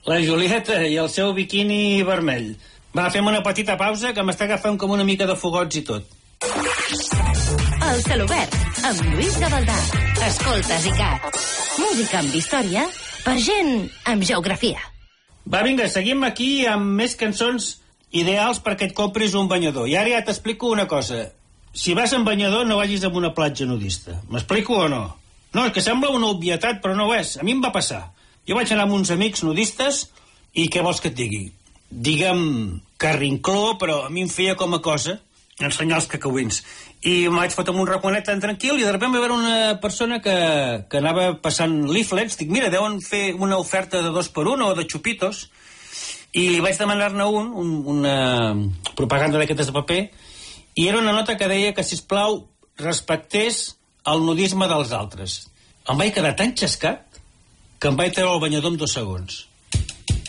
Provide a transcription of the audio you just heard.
La Julieta i el seu biquini vermell. Va, fem una petita pausa que m'està agafant com una mica de fogots i tot. El Celobert, amb Lluís Gavaldà. Escoltes ICAT. Música amb història per gent amb geografia. Va, vinga, seguim aquí amb més cançons ideals perquè et compris un banyador. I ara ja t'explico una cosa. Si vas amb banyador, no vagis a una platja nudista. M'explico o no? No, és que sembla una obvietat, però no ho és. A mi em va passar. Jo vaig anar amb uns amics nudistes i què vols que et digui? Digue'm carrincló, però a mi em feia com a cosa ensenyar els cacauins. I em vaig fotre amb un raconet tan tranquil i de sobte va veure una persona que anava passant leaflets. Dic, mira, deuen fer una oferta de 2x1 o de xupitos. I li vaig demanar-ne una propaganda d'aquestes de paper, i era una nota que deia que, sisplau, respectés el nudisme dels altres. Em vaig quedar tan xascat que em vaig treure el banyador en 2 segons.